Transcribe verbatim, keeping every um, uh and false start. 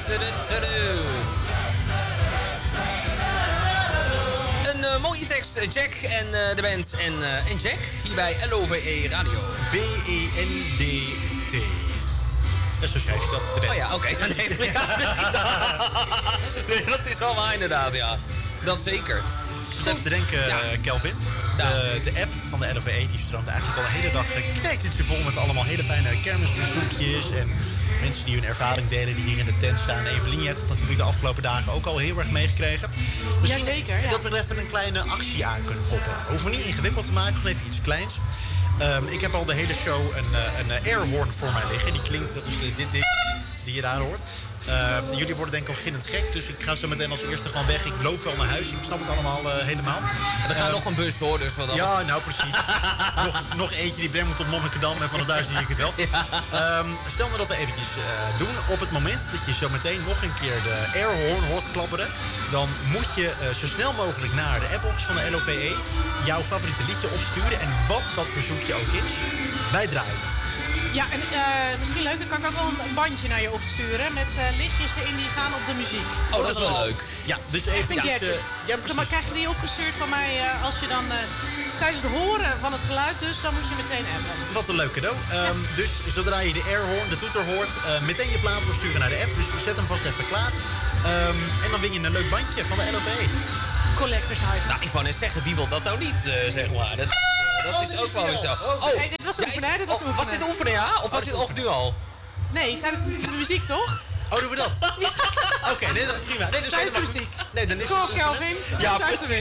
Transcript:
Een uh, mooie tekst, Jack en uh, de band en, uh, en Jack hier bij L O V E Radio. B E N D T. Ja, zo schrijf je dat, de band. Oh ja, oké. Okay. Nee, nee, dat is wel waar inderdaad, ja. Dat zeker. Even te denken, ja. Kelvin. De, de app van de L O V E die stroomt eigenlijk al de hele dag knijtertje vol met allemaal hele fijne kermisverzoekjes en mensen die hun ervaring delen die hier in de tent staan. Evelien, je hebt het natuurlijk de afgelopen dagen ook al heel erg meegekregen. Misschien Jazeker, ja. dat we er even een kleine actie aan kunnen koppelen. We hoeven niet ingewikkeld te maken, gewoon even iets kleins. Um, ik heb al de hele show een, een airhorn voor mij liggen. Die klinkt, dat is dit, dit, dit die je daar hoort. Uh, jullie worden denk ik al beginnend gek, dus ik ga zo meteen als eerste gewoon weg. Ik loop wel naar huis, ik snap het allemaal uh, helemaal. En er gaat uh, nog een bus hoor, dus wat ja, nou precies. nog, nog eentje die brengt me tot Monnikendam en van de duizend die ik het wel. Ja. Um, stel nou dat we eventjes uh, doen. Op het moment dat je zo meteen nog een keer de airhorn hoort klapperen, dan moet je uh, zo snel mogelijk naar de appbox van de L O V E jouw favoriete liedje opsturen. En wat dat verzoekje ook is, wij draaien het. Ja, en uh, misschien leuk, dan kan ik ook wel een bandje naar je opsturen met uh, lichtjes erin die gaan op de muziek. Oh, dat is wel leuk. Ja, dus even... Ja, uh, ja, dus dan krijg je die opgestuurd van mij uh, als je dan uh, tijdens het horen van het geluid dus, dan moet je meteen appen. Wat een leuk cadeau. Um, ja. Dus zodra je de airhorn, de toeter hoort, uh, meteen je plaat doorsturen naar de app. Dus zet hem vast even klaar. Um, en dan win je een leuk bandje van de L O V E. Collectors item. Nou, ik wou net zeggen, wie wil dat nou niet, uh, zeg maar. Dat, uh, dat is ook wel weer zo. Oh, hey, dit was oefenen, hè? Dit was, oh, was dit oefenen, ja? Of was dit of nu al? Nee, tijdens de, de muziek, toch? Oh, doen we dat? Oké, okay, nee, prima. Nee, dus tijdens de muziek. Nee, dan is Kom, Kelvin. Ja, tijdens de